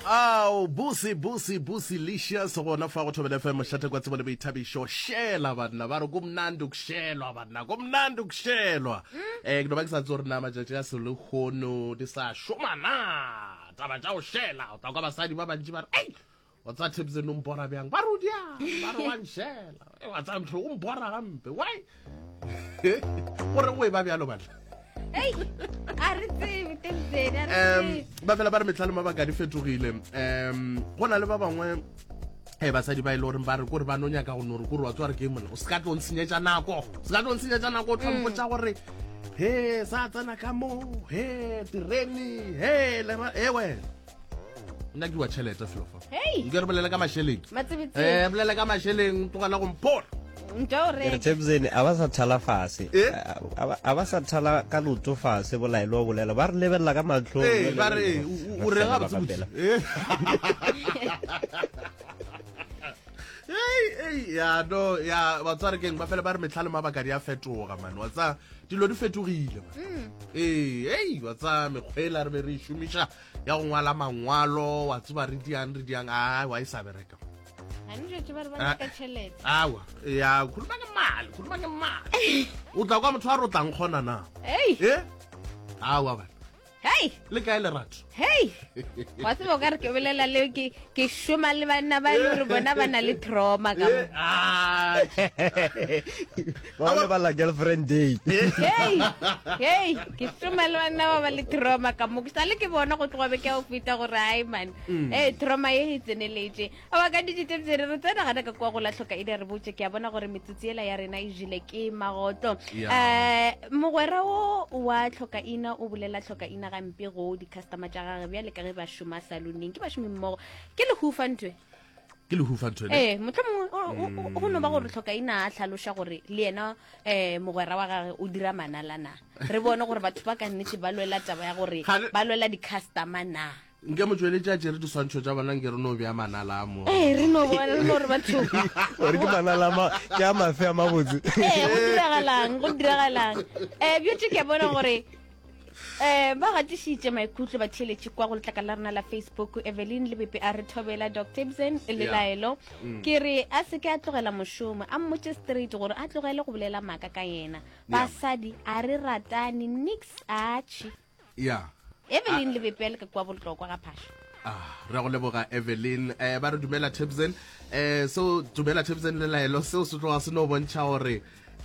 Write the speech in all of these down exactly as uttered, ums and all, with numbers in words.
Au busi busi busi licious gona fa go thobela F M shate kwa tsebone beithabisho shela bana ba re kumnandi ukushelwa bana kumnandi ukushelwa eh kunoba kusatso rena majaji ya selo khono di sa shomana taba tsa o shela ta kwa basadi ba bantsi ba ei wa tsa tips no mbora byang ba rudia ba re wa nshela e wa tsa mtho o mbora gampe why gore we ba byalo bana Hey, aretse vitebze, um aretse. ba fela ba re metlhale mabaka di fetogile um go na le ba bangwe e basadi ba ile gore ba re gore ba no nyaka go nore gore wa tswa re ke mona o ska tlo ntshinyetsa nako o ska tlo ntshinyetsa nako o tlhompotsa gore he sa tsana ka mo he tereni he le e we nna ke wa chelete flofa Hey, nke re bolela ka masheleng matsebetse. eh bolela ka masheleng tlogela go mpora Ntore. re tsebzeni a ba sa thala fase Eh? a ba sa thala ka loto fase bolaelo bolela ba re lebelela ka matlho eh ba re o re ga botsebotse eh Hey, hey, ya no, ya batsware keng ba fela ba re metlhale mabaka di a fetoga man wa tsa dilo di fetogile man eh hey wa tsa mekgwela re be re shumisha ya go ngwala mangwalo wa tseba re diang re diang a wa isa bereka Anjo tshibara ba ka chelete. awa ya khuluma ke mali khuluma ke mali o tla kwa motho a re o tlang kgona na Hey, eh awa ba hey, le kae le ratho hey. Wa tsebo ka re ke bolela le ke ke shoma le bana ba ile re bona bana le trauma ka mo. ah ba le ba la girlfriend day Hey, hey, ke shoma le bana ba ba le trauma ka mo. Ke sale ke bona go tloga be ke o fita gore ai man. Eh trauma ye e tseneletse. A ba ka dititse re re tsena ga ka kwa go latlhoka ide re botse ke a bona gore metsotsi ela ya rena e jile ke magoto. Eh mogwera o wa tlhoka ina o bolela tlhoka ina ga mpe go di customer tsa gagwe bya le ka ge ba shoma saloning ke ba shome mmogo ke le hufa ntwe ke le hufa ntwe eh motlhomo o no ba gore tlhoka ina a tlhalosha gore le yena eh mogwera wa gagwe o dira manalana re bone gore batho ba ka nnetse ba lwela taba ya gore ba lwela di customer na nke mo tswele tja jere di swantšho tja bona nke re no bya manala a mo eh re no bona le gore batho ore ke manala ma ke a mafe a mabotse eh go diragalang go diragalang eh bjo ke bona gore eh ba gatishitse maikutlo ba theletše kwa go letla ka la rena la Facebook Evelyn le bepe a re thobela Doctor Ibsen le laelo ke re a se ke a tlogela mošomo a mmotse straight gore a tlogele go bolela maka ka yena basadi a re ratane nix achi ya Evelyn le bepe le ka kwa botlokwa ga phasha ah re go leboga Evelyn eh ba re dumela Tibsen eh so dumela Tibsen le laelo seo se tloga se no bontšha gore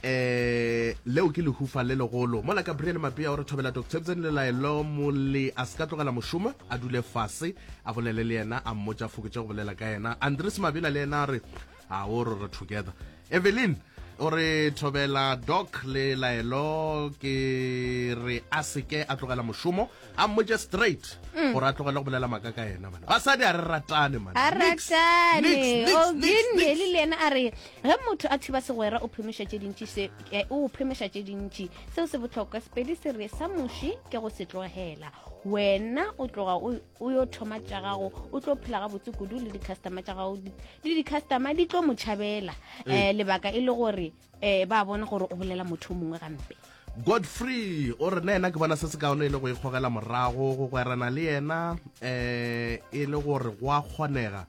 eh leo ke le hufa le legolo mola ka Brian Mapia o re thobela Doctor Tibsen le laelo mo le a ska tlogela mošomo a dule fase a bolele le yena a mmotsa fokotse go bolela ka yena Andres Mabina le yena re a o re together Evelyn o re thobela doc le laelo ke re a seke a tlogela mošomo a mmotse straight gore a tlogela go bolela maka ka yena bana basadi a re ratane man a ratane o dinne le lena a re ge motho a thiba segwera o phemiša tše dintši se o phemiša tše dintši seo se botlhokwa sepedi se re sa moši ke go se tlogela wena o tloga o yo thoma tša gago o tlo phela ga botse kudu le di-customer tša gago le di-customer di tlo motšhabela um lebaka e le gore eh ba bona gore o bolela motho mongwe gampe Godfrey o re nena ke bona se se kaone e le go ikgogela morago go gwerana le yena eh e le gore go a kgonega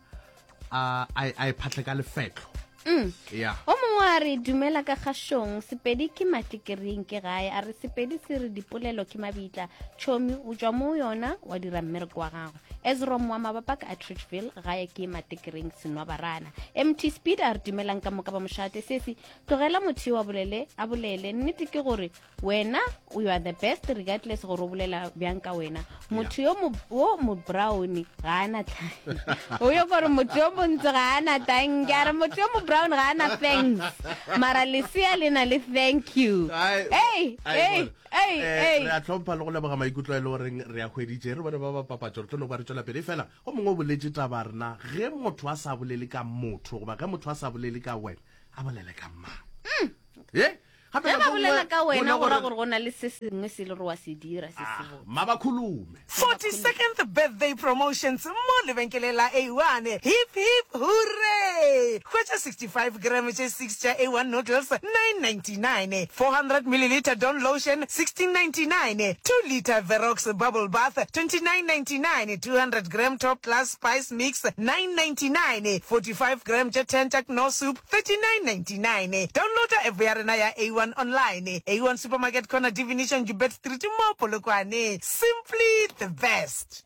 a a iphatle ka lefetlo ya o mongwe a re dumela ka kgašong sepedi ke matikering ke gae a re sepedi se re dipolelo ke mabitla tšhomi o tšwa mo yona wa dira mmereko wa gago Ezrom wa mabapa ka Atteridgeville gae ke matikering senwa barana M T Speed a re dumelang ka moka ba mošate sesi tlogela motho wa bolele a bolele nnete ke gore wena you are the best regardless gore o bolela bjang ka wena motho yo mo mo brown ga ana tla o yo gore motho yo montse ga ana tang ya re motho yo mo brown ga ana thanks mara lesia lena le thank you hey hey hey hey re a tlhompha le go leboga maikutlo a le gore re a hweditse re bone ba ba papatso re tlo no ba re tswela pele fela go mongwe o boletse taba rena ge motho a sa bolele ka motho goba ge motho a sa bolele ka wena a bolele ka mang eh ga ba bolela ka wena go ra gore go na le se sengwe se le re wa se dira se se bo ma ba khulume forty-second birthday promotions mo lebenkeleng la A one hip hip hooray Hey, hwetša sixty-five grams tše six tša A one noodles nine ninety-nine. four hundred milliliter Dawn lotion sixteen ninety-nine. two liter Verox bubble bath twenty-nine ninety-nine. two hundred gram top class spice mix nine ninety-nine. forty-five gram tša Tentak no soup thirty-nine ninety-nine. Download app ya rena ya A one online. A one supermarket corner definition Jubet Street mo Polokwane. Simply the best.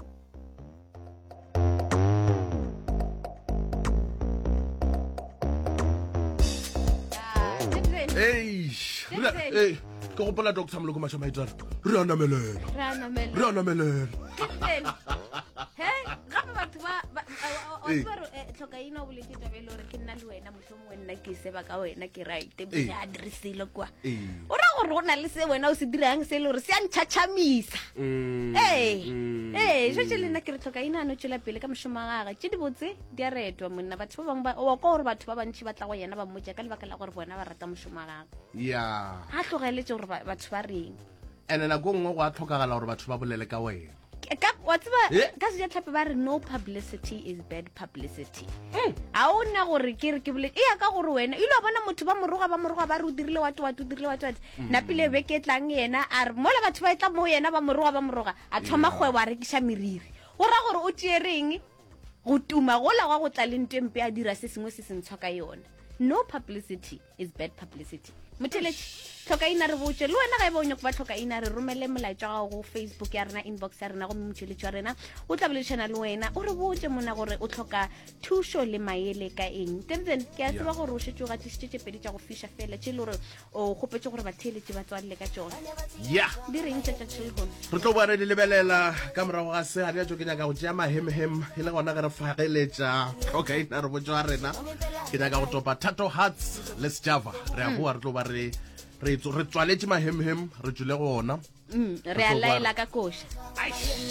eish re eh ke gopola doctor Moloko Mashamaitara re a namelela Re a namelela. re a namelela he gape batho ba wa tseba re tlhokaina o boletse tabele gore ke nna le wena mohlomongwe nna ke seba ka wena ke right bone a dirisile kwa Eh. o ra gore go na le se wena o se dirang se le gore se a ntšhatšhamisa ee ee šetse le nna ke re tlhokaina a no tšwela pele ka mošomo wa gage tše di botse di a retwa monna batho ba bangwe wa kwa gore batho ba bantši ba tla go yena ba mmotša ka lebaka la gore bona ba rata mošomo wa gage ya ga tlogeletse gore ba- batho ba reng ene nako nngwe go a tlhokagala gore batho ba bolele ka wena ka wa tseba Eh? ka sejatlhape ba re no publicity is bad publicity ga o nna gore ke re ke bole e ya ka gore wena ile wa bona motho ba moroga ba moroga ba re o dirile wate wate o dirile wate wate napile beke e tlang yena a re mola batho ba e tla mo yena ba moroga ba moroga a thoma kgwebo a rekiša meriri go ra gore o tšee reng go tuma gola gwa go tla le ntempe a dira se sengwe se se ntshwa ka yona no publicity is bad publicity motheletši tlhokaina re botse le wena ga e bonyo ba tlhokaina re romele molaetša gago go facebook ya rena inbox ya rena go motheletši wa rena o tla boledišana le wena o re botse mona gore o tlhoka thušo le maele ka eng tebsen ke a tseba gore o šetse o gatišitše tše pedi tša go fiša fela tše le gore o kgopetse gore batheletši ba tswalele ka tšona ya di reng tšatšatše le gone re tlo boa re di lebelela ka morago ga se ga di a tso ke nyaka go tšea mahemhem e le gona ge re fageletša tlhokaina re botse wa rena ke nyaka go topa tato hearts le sjava re a boa re tlo ba re re tswaletše mahemhem re tswile go ona re a laela ka koša